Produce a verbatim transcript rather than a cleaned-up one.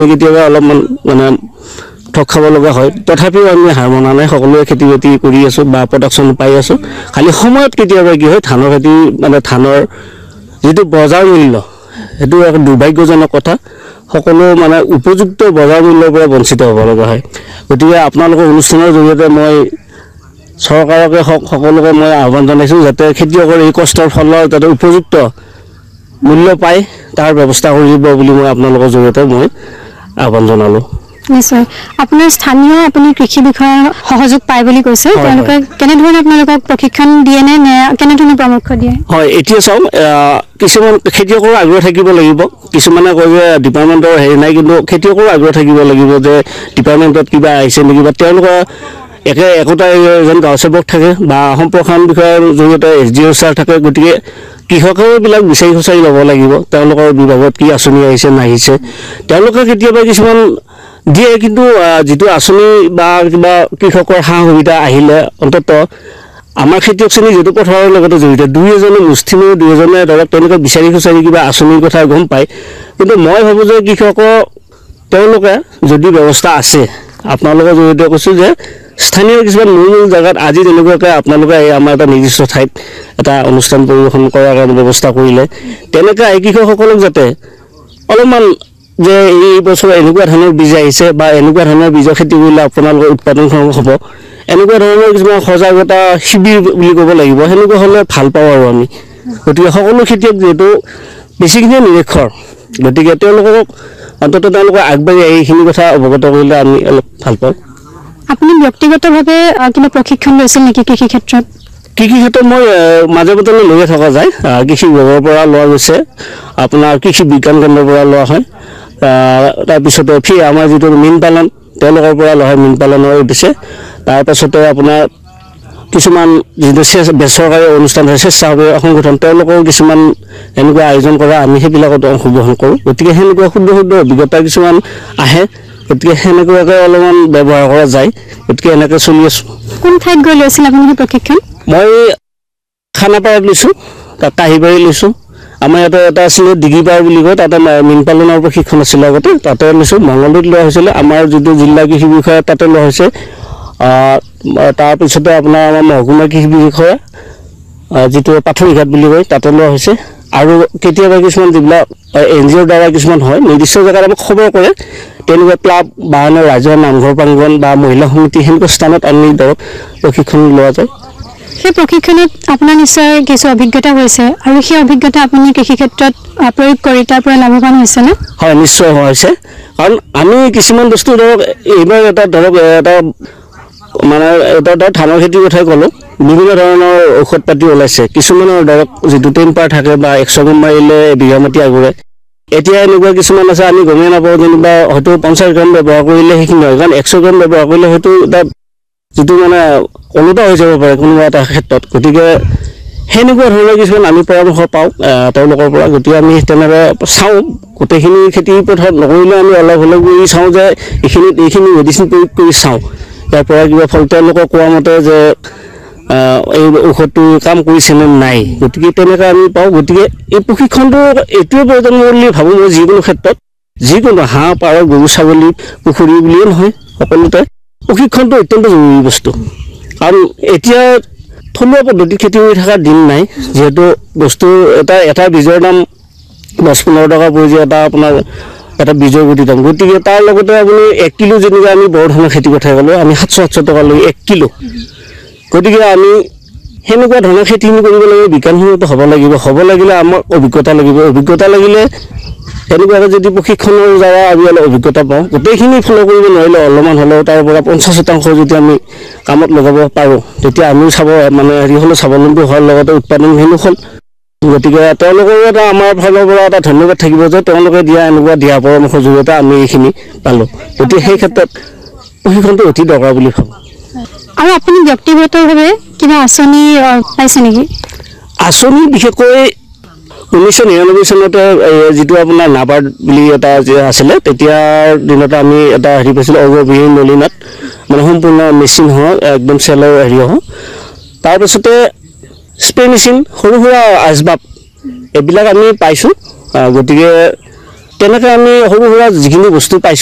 কেতিয়াবা অলপমান মানে ঠগ খাব লগা হয় তথাপিও আমি হাৰ মনা নাই সকলোৱে খেতি বাতি কৰি আছোঁ বা প্ৰডাকশ্যন পাই আছোঁ খালি সময়ত কেতিয়াবা কি হয় ধানৰ খেতি মানে ধানৰ যিটো বজাৰ মূল্য সেইটো এক দুৰ্ভাগ্যজনক কথা সকলো মানে উপযুক্ত বজাৰ মূল্যৰ পৰা বঞ্চিত হ'ব লগা হয় গতিকে আপোনালোকৰ অনুষ্ঠানৰ জৰিয়তে মই চৰকাৰকে সকলোকে মই আহ্বান জনাইছোঁ যাতে খেতিয়কৰ এই কষ্টৰ ফলৰ যাতে উপযুক্ত মূল্য পায় তাৰ ব্যৱস্থা কৰি দিব বুলি মই আপোনালোকৰ জৰিয়তে মই আহ্বান জনালোঁ নিশ্চয় আপোনাৰ স্থানীয় আপুনি কৃষি বিষয়ে সহযোগ পায় বুলি কৈছে তেওঁলোকে কেনেধৰণে আপোনালোকক প্ৰশিক্ষণ দিয়ে নে কেনেধৰণে পৰামৰ্শ দিয়ে হয় এতিয়া চাওক কিছুমান খেতিয়কৰ আগ্ৰহ থাকিব লাগিব কিছুমানে কয় যে ডিপাৰ্টমেণ্টৰ হেৰি নাই কিন্তু খেতিয়কৰ আগ্ৰহ থাকিব লাগিব যে ডিপাৰ্টমেণ্টত কিবা আহিছে নেকি বা তেওঁলোকৰ একে একোটা এজন গাঁও সেৱক থাকে বা সম্প্ৰসাৰণ বিষয়ৰ জৰিয়তে এছ ডি অ' ছাৰ থাকে গতিকে কৃষকেবিলাক বিচাৰি খুচাৰি ল'ব লাগিব তেওঁলোকৰ বিভাগত কি আঁচনি আহিছে নাহিছে তেওঁলোকে কেতিয়াবা কিছুমান দিয়ে কিন্তু যিটো আঁচনি বা কিবা কৃষকৰ সা সুবিধা আহিলে অন্ততঃ আমাৰ খেতিয়ক শ্ৰেণী যিটো পথাৰৰ লগতে জড়িত দুই এজনে মুষ্টিমেয় দুই এজনে ধৰক তেওঁলোকে বিচাৰি খুচাৰি কিবা আঁচনিৰ কথা গম পায় কিন্তু মই ভাবোঁ যে কৃষকৰ তেওঁলোকে যদি ব্যৱস্থা আছে আপোনালোকৰ জৰিয়তে কৈছোঁ যে স্থানীয় কিছুমান মূল মূল জেগাত আজি তেনেকুৱাকৈ আপোনালোকে আমাৰ এটা নিৰ্দিষ্ট ঠাইত এটা অনুষ্ঠান পৰিৱেশন কৰাৰ কাৰণে ব্যৱস্থা কৰিলে তেনেকৈ এই কৃষকসকলক যাতে অলপমান যে এই বছৰ এনেকুৱা ধৰণৰ বীজ আহিছে বা এনেকুৱা ধৰণৰ বীজৰ খেতি কৰিলে আপোনালোকৰ উৎপাদন হ'ব এনেকুৱা ধৰণৰ কিছুমান সজাগতা শিবিৰ বুলি ক'ব লাগিব সেনেকুৱা হ'লে ভাল পাওঁ আৰু আমি গতিকে সকলো খেতিয়ক যিহেতু বেছিখিনি নিৰক্ষৰ গতিকে তেওঁলোকক অন্ততঃ তেওঁলোকে আগবাঢ়ি আহি এইখিনি কথা অৱগত কৰিলে আমি অলপ ভাল পাওঁ আপুনি ব্যক্তিগতভাৱে কিবা প্ৰশিক্ষণ লৈছিল নেকি কৃষি ক্ষেত্ৰত কৃষি ক্ষেত্ৰত মই মাজে মাজে লৈয়ে থকা যায় কৃষি বিভাগৰ পৰা লোৱা গৈছে আপোনাৰ কৃষি বিজ্ঞান কেন্দ্ৰৰ পৰা লোৱা হয় তাৰপিছতে ফি আমাৰ যিটো মীন পালন তেওঁলোকৰ পৰা লোৱা হয় মীন পালনৰ উদ্দেশ্যে তাৰপাছতে আপোনাৰ কিছুমান যিটো বেচৰকাৰী অনুষ্ঠান হয় স্বেচ্ছাসেৱী সংগঠন তেওঁলোকৰ কিছুমান এনেকুৱা আয়োজন কৰা আমি সেইবিলাকতো অংশগ্ৰহণ কৰোঁ গতিকে সেনেকুৱা ক্ষুদ্ৰ ক্ষুদ্ৰ অভিজ্ঞতা কিছুমান আহে গতিকে সেনেকুৱাকৈ অলপমান ব্যৱহাৰ কৰা যায় গতিকে এনেকৈ চলি আছোঁ কোন ঠাইত গৈ লৈছিল আপুনি প্ৰশিক্ষণ মই খানাপাৰাত লৈছোঁ তাত কাহিবাৰী লৈছোঁ আমাৰ ইয়াতে এটা আছিলে ডিগিপাৰ বুলি কয় তাতে মীন পালনৰ প্ৰশিক্ষণ আছিলে আগতে তাতে লৈছোঁ মঙলদৈত লোৱা হৈছিলে আমাৰ যিটো জিলা কৃষি বিষয়া তাতে লোৱা হৈছে তাৰপিছতে আপোনাৰ আমাৰ মহকুমা কৃষি বিষয়া যিটো পাথৰিঘাট বুলি কয় তাতে লোৱা হৈছে আৰু কেতিয়াবা কিছুমান যিবিলাক এন জি অ'ৰ দ্বাৰা কিছুমান হয় নিৰ্দিষ্ট জেগাত আমাক খবৰ কৰে তেনেকুৱা ক্লাব বা ৰাইজৰ নামঘৰ প্ৰাংগণ বা মহিলা সমিতি সেনেকুৱা স্থানত আমি ধৰক প্ৰশিক্ষণ লোৱা যায় সেই প্ৰশিক্ষণত আপোনাৰ নিশ্চয় কিছু অভিজ্ঞতা হৈছে আৰু সেই অভিজ্ঞতা আপুনি কৃষি ক্ষেত্ৰত প্ৰয়োগ কৰি তাৰ পৰা লাভৱান হৈছেনে হয় নিশ্চয় হৈছে কাৰণ আমি কিছুমান বস্তু ধৰক এইবাৰ এটা ধৰক এটা মানে এটা ধৰক ধানৰ খেতিৰ কথাই ক'লোঁ বিভিন্ন ধৰণৰ ঔষধ পাতি ওলাইছে কিছুমানৰ ধৰক যিটো টেম্পাৰ থাকে বা একশ গ্ৰাম মাৰিলে বিঘা মাটি আগুৰে এতিয়া এনেকুৱা কিছুমান আছে আমি গমেই নাপাওঁ যেনিবা হয়তো পঞ্চাছ গ্ৰাম ব্যৱহাৰ কৰিলে সেইখিনি হয় কাৰণ একশ গ্ৰাম ব্যৱহাৰ কৰিলে হয়তো এটা যিটো মানে ওলোটা হৈ যাব পাৰে কোনোবা এটা ক্ষেত্ৰত গতিকে সেনেকুৱা ধৰণৰ কিছুমান আমি পৰামৰ্শ পাওঁ তেওঁলোকৰ পৰা গতিকে আমি তেনেদৰে চাওঁ গোটেইখিনি খেতি পথাৰত নকৰিলে আমি অলপ হ'লেও কৰি চাওঁ যে এইখিনিত এইখিনি মেডিচিন প্ৰয়োগ কৰি চাওঁ ইয়াৰ পৰা কিবা ফল তেওঁলোকে কোৱা মতে যে এই ঔষধটো কাম কৰিছে নে নাই গতিকে তেনেকৈ আমি পাওঁ গতিকে এই প্ৰশিক্ষণটো এইটোৱে প্ৰয়োজন বুলি ভাবোঁ মই যিকোনো ক্ষেত্ৰত যিকোনো হাঁহ পাৰ গৰু ছাগলী পুখুৰী বুলিয়ে নহয় সকলোতে প্ৰশিক্ষণটো অত্যন্ত জৰুৰী বস্তু কাৰণ এতিয়া থলুৱা পদ্ধতিত খেতি কৰি থকাৰ দিন নাই যিহেতু বস্তু এটা এটা বীজৰ দাম দহ পোন্ধৰ টকা পৰি যায় এটা আপোনাৰ এটা বীজৰ গুটি দাম গতিকে তাৰ লগতে আপুনি এক কিলো যেনেকৈ আমি বৰ ধানৰ খেতি কথাই ক'লোঁ আমি সাতশ সাতশ টকা লৈ এক কিলো গতিকে আমি সেনেকুৱা ধৰণৰ খেতিখিনি কৰিব লাগিব বিজ্ঞানসন্মত হ'ব লাগিব হ'ব লাগিলে আমাক অভিজ্ঞতা লাগিব অভিজ্ঞতা লাগিলে তেনেকুৱাকৈ যদি প্ৰশিক্ষণৰ দ্বাৰা আমি অলপ অভিজ্ঞতা পাওঁ গোটেইখিনি ফ'ল' কৰিব নোৱাৰিলে অলপমান হ'লেও তাৰ পৰা পঞ্চাছ শতাংশ যদি আমি কামত লগাব পাৰোঁ তেতিয়া আমিও চাব মানে হেৰি হ'লেও স্বাৱলম্বী হোৱাৰ লগতে উৎপাদনখিনিও হ'ল গতিকে তেওঁলোকৰো এটা আমাৰ ফালৰ পৰা এটা ধন্যবাদ থাকিব যে তেওঁলোকে দিয়া এনেকুৱা দিয়া পৰামৰ্শৰ জৰিয়তে আমি এইখিনি পালোঁ গতিকে সেই ক্ষেত্ৰত প্ৰশিক্ষণটো অতি দৰকাৰ বুলি ভাবোঁ আৰু আপুনি ব্যক্তিগতভাৱে কিবা আঁচনি পাইছে নেকি আঁচনি বিশেষকৈ ঊনৈছশ নিৰানব্বৈ চনতে যিটো আপোনাৰ নাবাৰ্ড বুলি এটা যে আছিলে তেতিয়াৰ দিনতে আমি এটা হেৰি পাইছিলোঁ অগ্ৰবিহীন নলীনাত মানে সম্পূৰ্ণ মেচিন হওক একদম চেলৰ হেৰি হওক তাৰপিছতে স্প্ৰে মেচিন সৰু সুৰা আচবাব এইবিলাক আমি পাইছোঁ গতিকে তেনেকৈ আমি সৰু সুৰা যিখিনি বস্তু পাইছোঁ